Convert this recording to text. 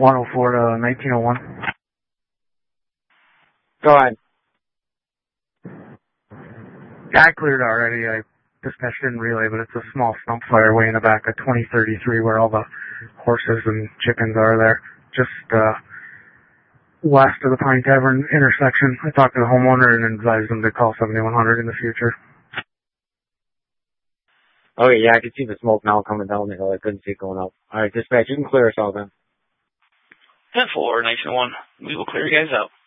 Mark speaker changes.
Speaker 1: 104 to 1901.
Speaker 2: Go ahead.
Speaker 1: Yeah, I cleared already. I dispatched in relay, but it's a small stump fire way in the back of 2033 where all the horses and chickens are there. Just west of the Pine Tavern intersection. I talked to the homeowner and advised them to call 7100 in the future.
Speaker 2: Okay, yeah, I can see the smoke now coming down the hill. I couldn't see it going up. All right, dispatch, you can clear us all then.
Speaker 3: 10-4, 1901. We will clear you guys out.